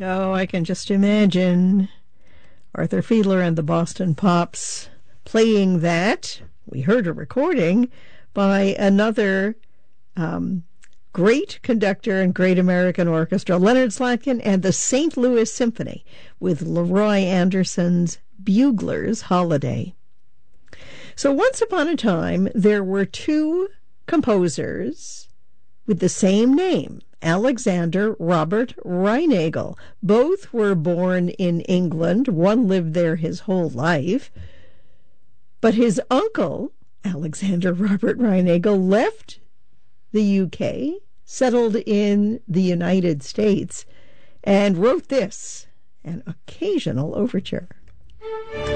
Oh, I can just imagine Arthur Fiedler and the Boston Pops playing that. We heard a recording by another great conductor and great American orchestra, Leonard Slatkin and the St. Louis Symphony, with Leroy Anderson's Bugler's Holiday. So once upon a time, there were two composers with the same name, Alexander Robert Reinagel. Both were born in England. One lived there his whole life. But his uncle, Alexander Robert Reinagel, left the UK, settled in the United States, and wrote this, an occasional overture.